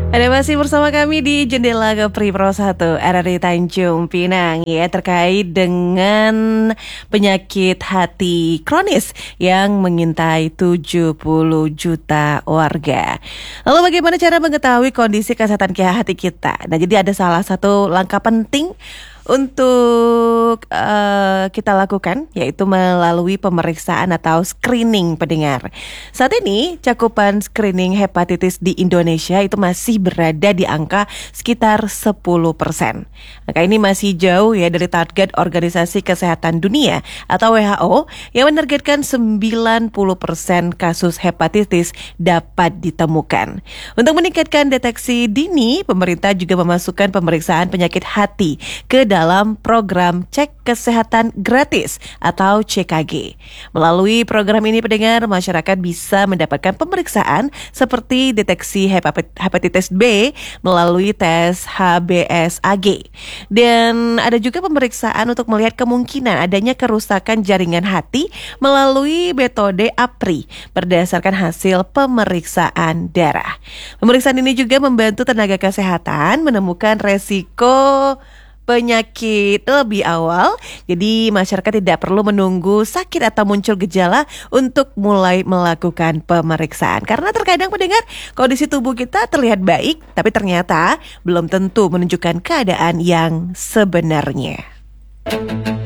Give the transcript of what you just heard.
Ada masih bersama kami di Jendela Kepri Pro 1 RRI Tanjung Pinang ya, terkait dengan penyakit hati kronis yang mengintai 70 juta warga. Lalu bagaimana cara mengetahui kondisi kesehatan hati kita? Nah, jadi ada salah satu langkah penting untuk kita lakukan, yaitu melalui pemeriksaan atau screening pendengar. Saat ini cakupan screening hepatitis di Indonesia itu masih berada di angka sekitar 10%. Angka ini masih jauh ya dari target Organisasi Kesehatan Dunia atau WHO yang menargetkan 90% kasus hepatitis dapat ditemukan. Untuk meningkatkan deteksi dini, pemerintah juga memasukkan pemeriksaan penyakit hati ke dalam program cek kesehatan gratis atau CKG. Melalui program ini pendengar, masyarakat bisa mendapatkan pemeriksaan seperti deteksi hepatitis B melalui tes HBsAg. Dan ada juga pemeriksaan untuk melihat kemungkinan adanya kerusakan jaringan hati melalui metode APRI berdasarkan hasil pemeriksaan darah. Pemeriksaan ini juga membantu tenaga kesehatan menemukan resiko penyakit lebih awal, jadi masyarakat tidak perlu menunggu sakit atau muncul gejala untuk mulai melakukan pemeriksaan. Karena terkadang pendengar, kondisi tubuh kita terlihat baik, tapi ternyata belum tentu menunjukkan keadaan yang sebenarnya.